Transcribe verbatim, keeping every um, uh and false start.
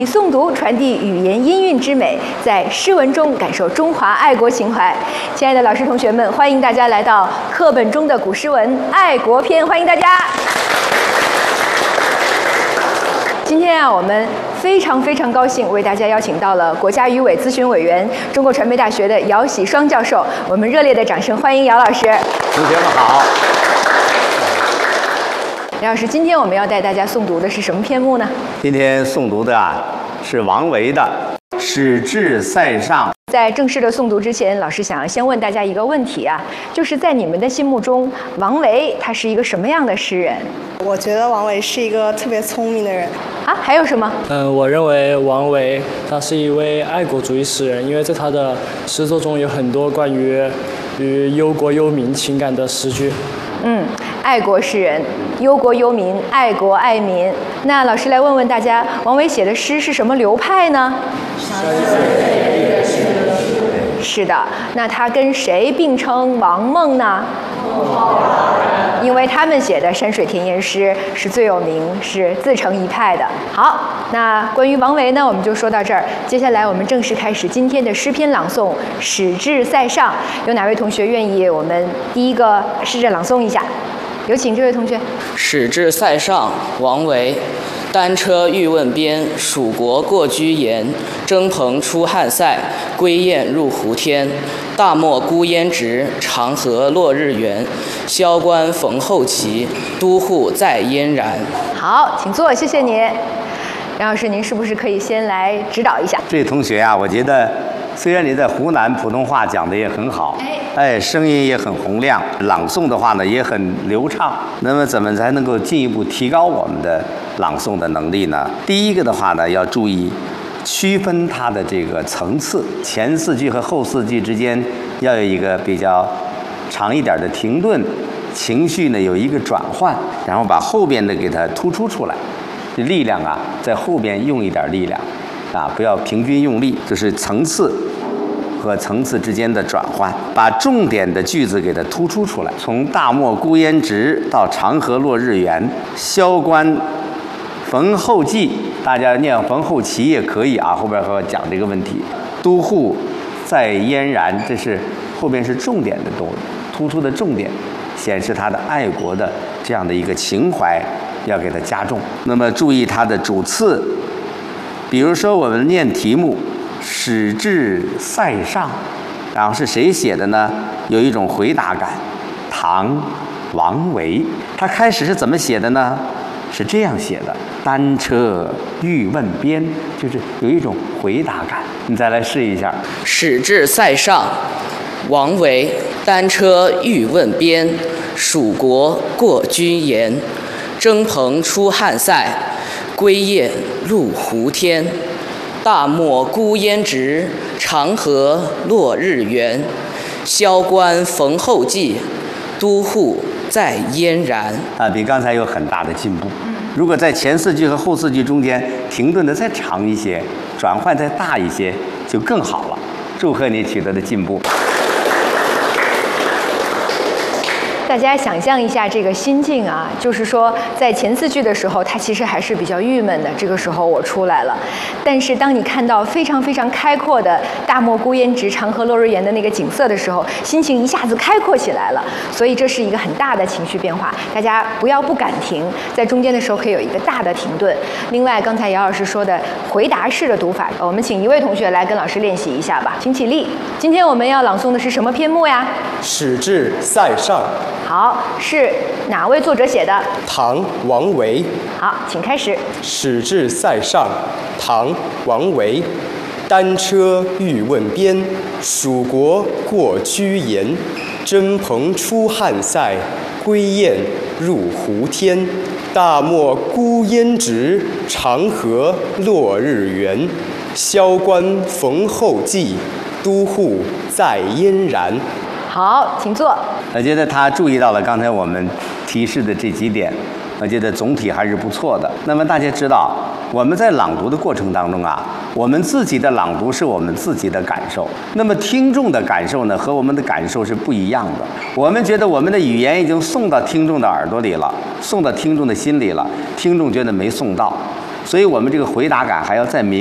以诵读传递语言音韵之美，在诗文中感受中华爱国情怀。亲爱的老师同学们，欢迎大家来到课本中的古诗文爱国篇，欢迎大家。今天啊，我们非常非常高兴为大家邀请到了国家语委咨询委员、中国传媒大学的姚喜双教授，我们热烈的掌声欢迎姚老师。 同学们好。 姚老师，今天我们要带大家诵读的是什么篇目呢？ 今天诵读的啊是王维的《使至塞上》。 在正式的诵读之前，老师想要先问大家一个问题啊，就是在你们的心目中，王维他是一个什么样的诗人？ 我觉得王维是一个特别聪明的人。 啊，还有什么？ 嗯，我认为王维他是一位爱国主义诗人，因为在他的诗作中有很多关于与忧国忧民情感的诗句。 嗯，爱国诗人，忧国忧民，爱国爱民。那老师来问问大家，王维写的诗是什么流派呢？是的，那他跟谁并称王孟呢？因为他们写的山水田园诗是最有名，是自成一派的。好，那关于王维呢，我们就说到这儿。接下来我们正式开始今天的诗篇朗诵《使至塞上》。有哪位同学愿意我们第一个试着朗诵一下？有请这位同学。《 使至塞上》王维。单车欲问边，蜀国过居延。征蓬出汉塞，归雁入胡天。大漠孤烟直，长河落日圆。萧关逢候骑，都护在燕然。 好，请坐，谢谢你。杨老师，您是不是可以先来指导一下？ 这位同学啊，我觉得虽然你在湖南普通话讲的也很好，哎，声音也很洪亮，朗诵的话呢也很流畅。那么怎么才能够进一步提高我们的朗诵的能力呢？第一个的话呢，要注意区分它的这个层次，前四句和后四句之间要有一个比较长一点的停顿，情绪呢有一个转换，然后把后边的给它突出出来。这力量啊，在后边用一点力量，啊，不要平均用力，就是层次和层次之间的转换，把重点的句子给它突出出来。从大漠孤烟直到长河落日圆，萧关逢候骑，大家念逢候骑也可以啊，后边和我讲这个问题。都护在燕然，这是后边是重点的都突出的重点，显示他的爱国的这样的一个情怀，要给它加重。那么注意它的主次，比如说我们念题目使至塞上，然后是谁写的呢？有一种回答感。唐王维，他开始是怎么写的呢？是这样写的：单车欲问边，就是有一种回答感。你再来试一下。 使至塞上，王维。单车欲问边，蜀国过居延。征蓬出汉塞，归雁入胡天。大漠孤烟直，长河落日圆。萧关逢候骑，都护在燕然。 啊，比刚才有很大的进步。如果在前四句和后四句中间停顿的再长一些，转换再大一些，就更好了。祝贺你取得的进步。 大家想象一下这个心境啊，就是说在前四句的时候，他其实还是比较郁闷的。这个时候我出来了，但是当你看到非常非常开阔的大漠孤烟直，长河落日圆的那个景色的时候，心情一下子开阔起来了。所以这是一个很大的情绪变化，大家不要不敢停，在中间的时候可以有一个大的停顿。另外，刚才姚老师说的回答式的读法，我们请一位同学来跟老师练习一下吧，请起立。今天我们要朗诵的是什么篇目呀？ 使至塞上。 好，是哪位作者写的？ 唐王维。 好，请开始。 使至塞上，唐王维。单车欲问边，蜀国过居延。征蓬出汉塞，归雁入胡天。大漠孤烟直，长河落日圆。萧关逢候骑，都护在燕然。 好，请坐。 我觉得他注意到了刚才我们提示的这几点，我觉得总体还是不错的。那么大家知道，我们在朗读的过程当中啊，我们自己的朗读是我们自己的感受，那么听众的感受呢，和我们的感受是不一样的。我们觉得我们的语言已经送到听众的耳朵里了，送到听众的心里了，听众觉得没送到。 所以我们这个回答感还要再明。